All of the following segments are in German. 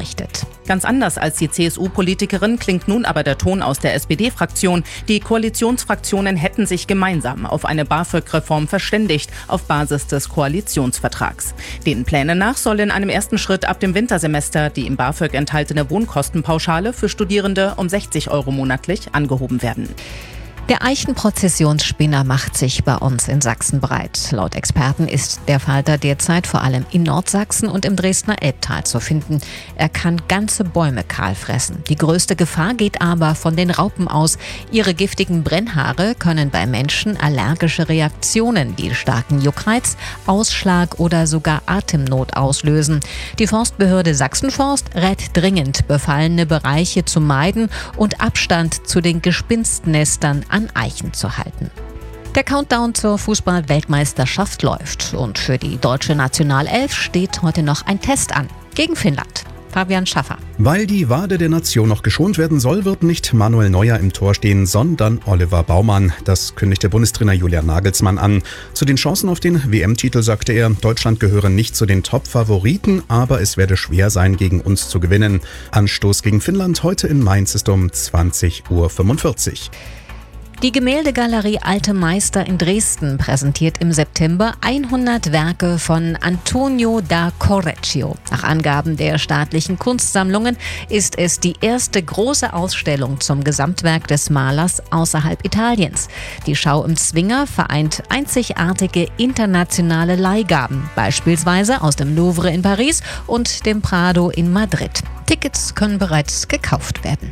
berichtet. Ganz anders als die CSU-Politikerin klingt nun aber der Ton aus der SPD-Fraktion. Die Koalitionsfraktionen hätten sich gemeinsam auf eine BAföG-Reform verständigt, auf Basis des Koalitionsvertrags. Den Plänen nach soll in einem ersten Schritt ab dem Wintersemester die im BAföG enthaltene Wohnkostenpauschale für Studierende um 60 € monatlich angehoben werden. Der Eichenprozessionsspinner macht sich bei uns in Sachsen breit. Laut Experten ist der Falter derzeit vor allem in Nordsachsen und im Dresdner Elbtal zu finden. Er kann ganze Bäume kahl fressen. Die größte Gefahr geht aber von den Raupen aus. Ihre giftigen Brennhaare können bei Menschen allergische Reaktionen wie starken Juckreiz, Ausschlag oder sogar Atemnot auslösen. Die Forstbehörde Sachsenforst rät dringend, befallene Bereiche zu meiden und Abstand zu den Gespinstnestern an Eichen zu halten. Der Countdown zur Fußball-Weltmeisterschaft läuft und für die deutsche Nationalelf steht heute noch ein Test an. Gegen Finnland. Fabian Schaffer. Weil die Wade der Nation noch geschont werden soll, wird nicht Manuel Neuer im Tor stehen, sondern Oliver Baumann. Das kündigt der Bundestrainer Julian Nagelsmann an. Zu den Chancen auf den WM-Titel sagte er, Deutschland gehöre nicht zu den Top-Favoriten, aber es werde schwer sein, gegen uns zu gewinnen. Anstoß gegen Finnland heute in Mainz ist um 20:45 Uhr. Die Gemäldegalerie Alte Meister in Dresden präsentiert im September 100 Werke von Antonio da Correggio. Nach Angaben der staatlichen Kunstsammlungen ist es die erste große Ausstellung zum Gesamtwerk des Malers außerhalb Italiens. Die Schau im Zwinger vereint einzigartige internationale Leihgaben, beispielsweise aus dem Louvre in Paris und dem Prado in Madrid. Tickets können bereits gekauft werden.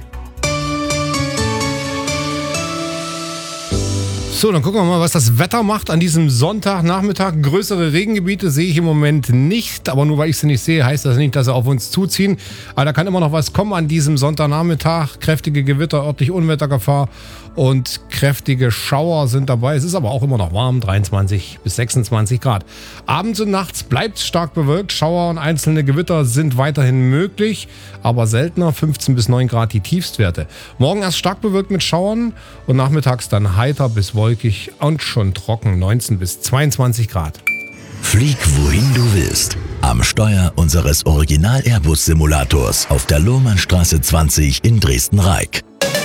So, dann gucken wir mal, was das Wetter macht an diesem Sonntagnachmittag. Größere Regengebiete sehe ich im Moment nicht, aber nur weil ich sie nicht sehe, heißt das nicht, dass sie auf uns zuziehen. Aber da kann immer noch was kommen an diesem Sonntagnachmittag. Kräftige Gewitter, örtlich Unwettergefahr und kräftige Schauer sind dabei. Es ist aber auch immer noch warm, 23 bis 26 Grad. Abends und nachts bleibt es stark bewölkt. Schauer und einzelne Gewitter sind weiterhin möglich, aber seltener, 15 bis 9 Grad die Tiefstwerte. Morgen erst stark bewölkt mit Schauern und nachmittags dann heiter bis wolkig und schon trocken, 19 bis 22 Grad. Flieg wohin du willst. Am Steuer unseres Original-Airbus-Simulators auf der Lohmannstraße 20 in Dresden-Reik.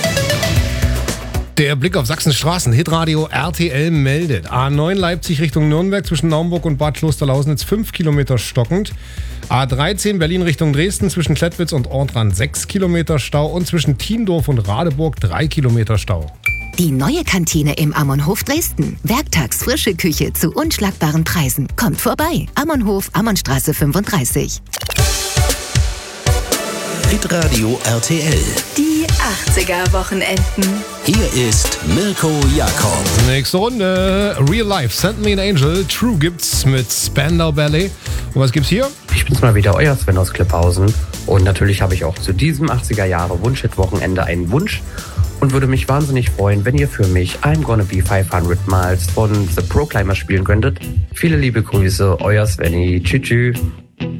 Der Blick auf Sachsens Straßen. Hitradio RTL meldet. A9 Leipzig Richtung Nürnberg zwischen Naumburg und Bad Klosterlausnitz 5 Kilometer stockend. A13 Berlin Richtung Dresden zwischen Klettwitz und Ortrand 6 Kilometer Stau und zwischen Tiendorf und Radeburg 3 Kilometer Stau. Die neue Kantine im Ammonhof Dresden. Werktags frische Küche zu unschlagbaren Preisen. Kommt vorbei. Ammonhof, Ammonnstraße 35. Hitradio RTL. Die 80er-Wochenenden. Hier ist Mirko Jakob. Nächste Runde. Real Life. Send Me an Angel. True gibt's mit Spandau Ballet. Und was gibt's hier? Ich bin's mal wieder, euer Sven aus Klipphausen. Und natürlich habe ich auch zu diesem 80er-Jahre-Wunsch-Hit-Wochenende einen Wunsch. Und würde mich wahnsinnig freuen, wenn ihr für mich I'm Gonna Be 500 Miles von The Proclaimers spielen könntet. Viele liebe Grüße, euer Svenny. Tschüss.